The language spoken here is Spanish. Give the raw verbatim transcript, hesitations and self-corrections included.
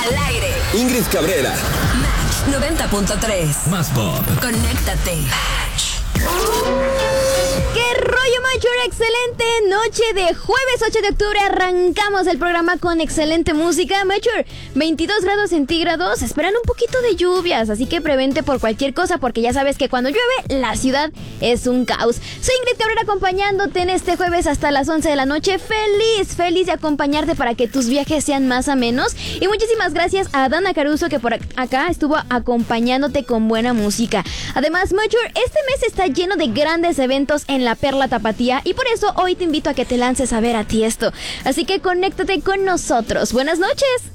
Al aire. Ingrid Cabrera. Match noventa punto tres. Más pop. Conéctate. Match. ¡Qué rollo, Macho! Excelente noche de jueves ocho de octubre. Arrancamos el programa con excelente música. Macho, veintidós grados centígrados. Esperan un poquito de lluvias, así que prevente por cualquier cosa, porque ya sabes que cuando llueve, la ciudad es un caos. Soy Ingrid Cabrera acompañándote en este jueves hasta las once de la noche. Feliz, feliz de acompañarte para que tus viajes sean más amenos. Y muchísimas gracias a Dana Caruso, que por acá estuvo acompañándote con buena música. Además, Macho, este mes está lleno de grandes eventos en la Perla Tapatía, y por eso hoy te invito a que te lances a ver a Tiesto. Así que conéctate con nosotros. Buenas noches.